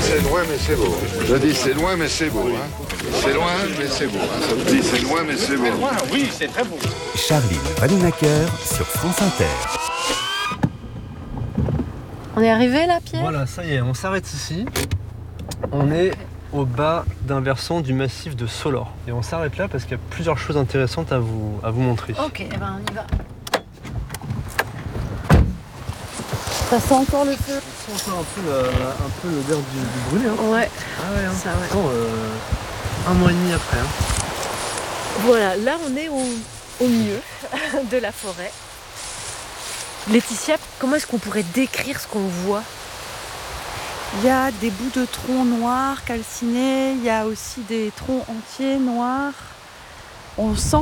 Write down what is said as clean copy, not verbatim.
c'est loin, mais c'est beau. Je dis c'est loin, mais c'est beau. Hein. C'est loin, mais c'est beau. Hein. Ça me dit c'est loin, mais c'est beau. C'est loin, oui, c'est très beau. Charline Vanhoenacker sur France Inter. On est arrivé là, Pierre? Voilà, ça y est, on s'arrête ici. On est au bas d'un versant du massif de Solor. Et on s'arrête là parce qu'il y a plusieurs choses intéressantes à vous montrer. Ok, eh ben on y va. Ça sent encore le feu. On sent un peu l'odeur du brûlé. Hein. Ouais. Ah ouais, hein. Ça, ouais. Pourtant, un mois et demi après. Hein. Voilà, là on est au milieu de la forêt. Laetitia, comment est-ce qu'on pourrait décrire ce qu'on voit? Il y a des bouts de troncs noirs calcinés, il y a aussi des troncs entiers noirs. On sent